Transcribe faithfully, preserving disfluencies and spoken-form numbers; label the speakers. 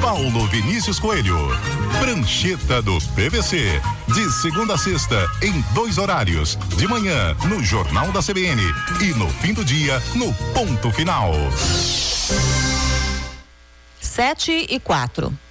Speaker 1: Paulo Vinícius Coelho. Prancheta do P V C, de segunda a sexta, em dois horários, de manhã no Jornal da C B N e no fim do dia no Ponto Final.
Speaker 2: Sete e quatro.